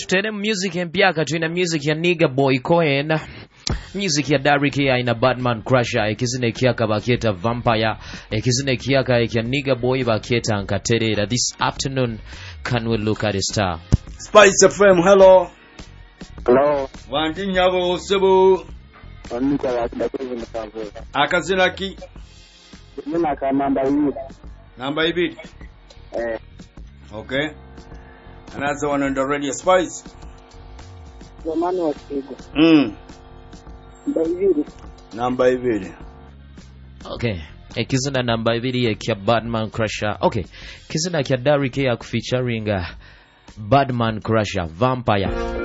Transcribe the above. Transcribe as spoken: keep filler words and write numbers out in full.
Tutere music empya twina music ya Nigga Boy Cohen, music ya Derrick ina Batman Crusher, ekizine kiaka baketa Vampire, ekizine kiaka ekya Nigga Boy baketa Nkaterera. This afternoon, can we look at the star? Spice F M, hello. Hello. Wanti nyabo sebo. Onika wakidakezi mtambo. Akazina ki? Nina ka namba hii. Namba ibidi? Eh. Okay. Another one on the radio, Spice. Zamani wa kigo. Mm. Namba ibidi. Namba ibidi. Okay. Ekizina namba ibidi ya Batman Crusher. Okay. Kizina kya Derrick ya featuring Batman Crusher, Vampire.